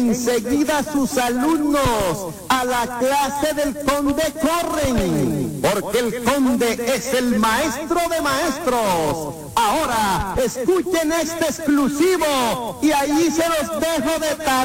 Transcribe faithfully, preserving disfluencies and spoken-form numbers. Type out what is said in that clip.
enseguida sus alumnos a la clase del conde corren, porque el conde es el maestro de maestros. Ahora escuchen este exclusivo y ahí se los dejo de tarea.